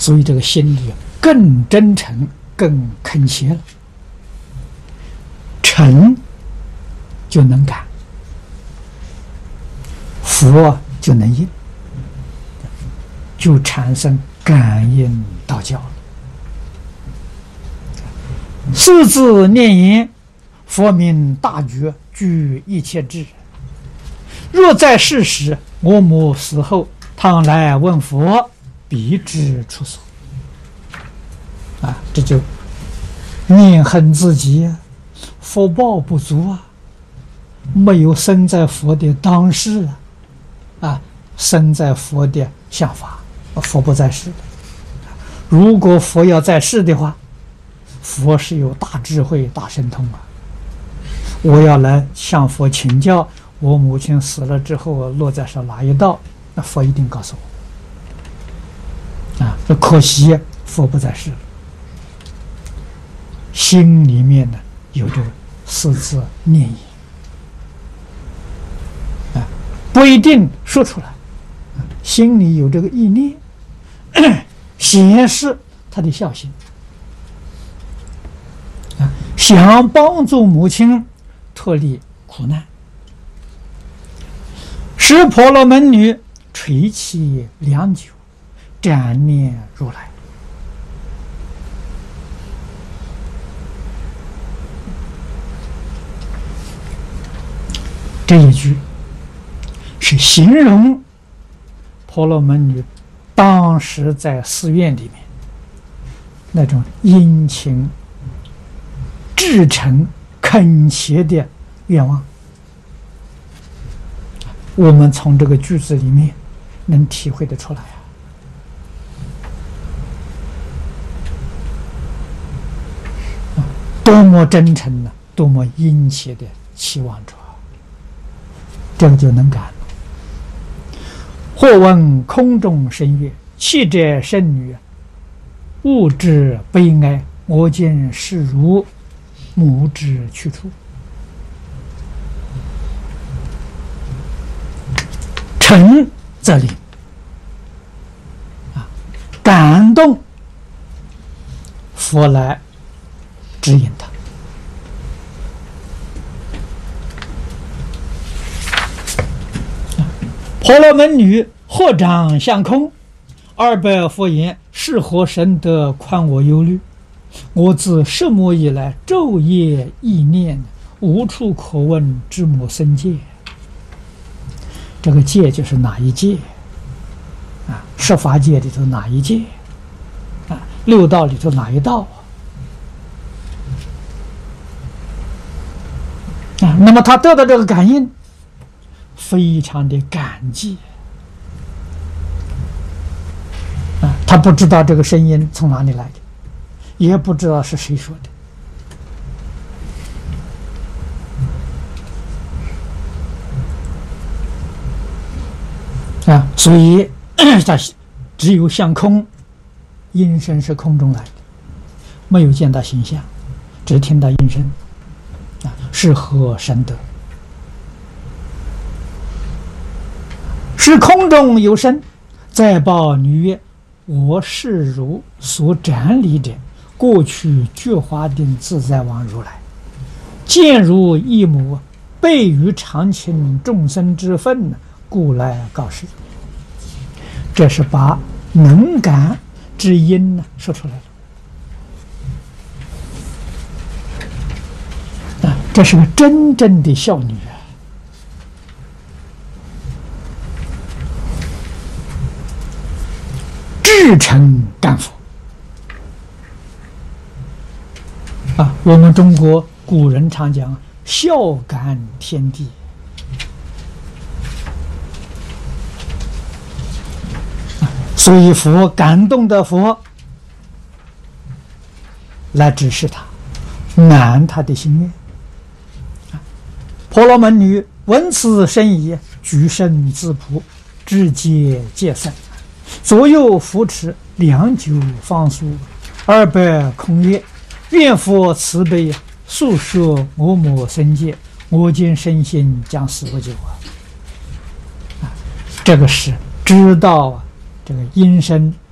所以这个心里更真诚、更恳切了，诚就能感，佛就能应，就产生感应道教了。四字念言，佛名大觉，具一切智。若在世时，我母死后，倘来问佛，必知处所。这就念恨自己福报不足没有生在佛的当世生在佛的相法，佛不在世的。如果佛要在世的话，佛是有大智慧、大神通我要来向佛请教，我母亲死了之后落在是哪一道，那佛一定告诉我。这可惜佛不在世了，心里面呢有这个四字念言不一定说出来，心里有这个意念，显示他的孝心，想帮助母亲脱离苦难，使婆罗门女垂泣良久，瞻念如来。这一句是形容婆罗门女当时在寺院里面那种殷勤、至诚、恳切的愿望。我们从这个句子里面能体会得出来多么真诚多么殷切的期望着，这个就能感了。或闻空中声曰：“弃者圣女，物之悲哀，我见是如母之去处。”诚则灵感动佛来指引他。婆罗门女合掌相空，二白佛言：“是何神德宽我忧虑？我自摄末以来，昼夜忆念，无处可问知母僧戒。”这个戒就是哪一戒十法界里头哪一戒六道里头哪一道那么他得到这个感应，非常的感激他不知道这个声音从哪里来的，也不知道是谁说的所以他只有相空，音声是空中来的，没有见到形象，只听到音声是何神德？是空中有声，再报女曰：“我是如所展理者，过去觉华定自在王如来，见如一母，备于常情众生之分，故来告示。”这是把能感之音说出来了这是个真正的孝女至诚感佛我们中国古人常讲孝感天地，所以佛感动的佛来指示他，满他的心愿。婆罗门女闻此声已，举身自仆，至戒戒僧，左右扶持，良久方苏。二白空曰：“愿佛慈悲，速说我母僧戒，我今身心将死不久这个是知道这个音声